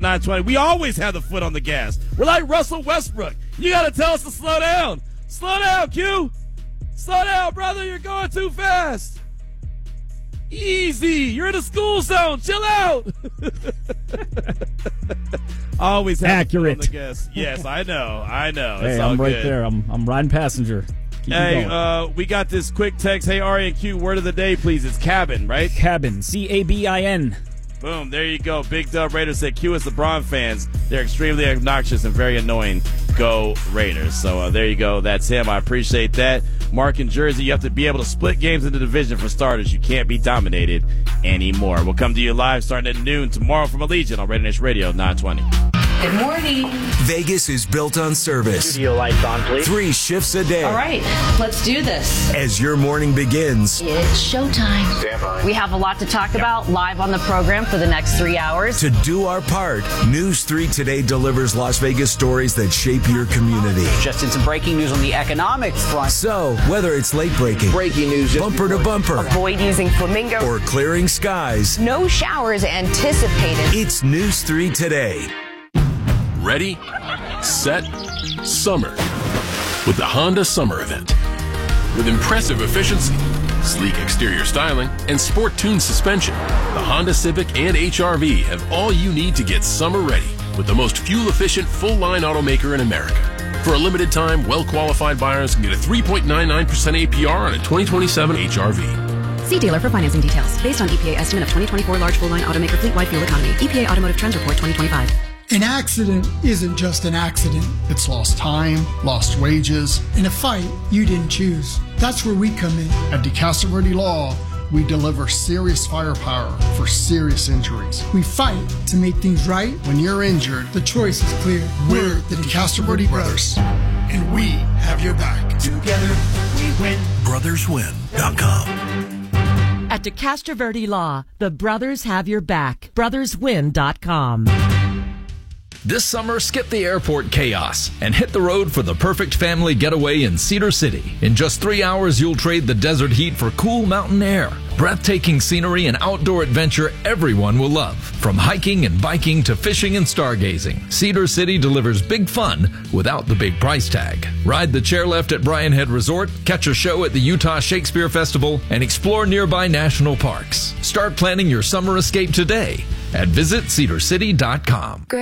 920. We always have the foot on the gas. We're like Russell Westbrook. You got to tell us to slow down. Slow down, Q. Slow down, brother. You're going too fast. Easy. You're in a school zone. Chill out. Always have accurate. The foot on the gas. Yes, I know. Hey, it's all I'm right good. there. I'm riding passenger. Hey, we got this quick text. Hey, Ari and Q, word of the day, please. It's cabin, right? Cabin. CABIN. Boom, there you go. Big Dub Raiders said Q is LeBron fans. They're extremely obnoxious and very annoying. Go Raiders. So there you go. That's him. I appreciate that. Mark in Jersey, you have to be able to split games in the division for starters. You can't be dominated anymore. We'll come to you live starting at noon tomorrow from Allegiant on Raider Nation Radio 920. Good morning. Vegas is built on service. Studio lights on, please. 3 shifts a day. All right, let's do this. As your morning begins, It's showtime. Stand by. We have a lot to talk about live on the program for the next 3 hours. to do our part, News 3 Today delivers Las Vegas stories that shape your community. Just in some breaking news on the economic front. So, whether it's late breaking, Breaking news. bumper to bumper, Avoid using flamingo. or clearing skies, No showers anticipated. it's News 3 Today. Ready, set, summer with the Honda Summer Event. With impressive efficiency, sleek exterior styling, and sport-tuned suspension, the Honda Civic and HR-V have all you need to get summer ready with the most fuel-efficient full-line automaker in America. For a limited time, well-qualified buyers can get a 3.99% APR on a 2027 HR-V. See dealer for financing details. Based on EPA estimate of 2024 large full-line automaker fleet-wide fuel economy. EPA Automotive Trends Report 2025. An accident isn't just an accident. It's lost time, lost wages, and a fight you didn't choose. That's where we come in. At DeCastro Verde Law, we deliver serious firepower for serious injuries. We fight to make things right. When you're injured, the choice is clear. We're the DeCastro Verde Brothers, and we have your back. Together, we win. BrothersWin.com. At DeCastro Verde Law, the brothers have your back. BrothersWin.com. This summer, skip the airport chaos and hit the road for the perfect family getaway in Cedar City. In just 3 hours, you'll trade the desert heat for cool mountain air. Breathtaking scenery and outdoor adventure everyone will love. From hiking and biking to fishing and stargazing, Cedar City delivers big fun without the big price tag. Ride the chairlift at Bryan Head Resort, catch a show at the Utah Shakespeare Festival, and explore nearby national parks. Start planning your summer escape today at visitcedarcity.com.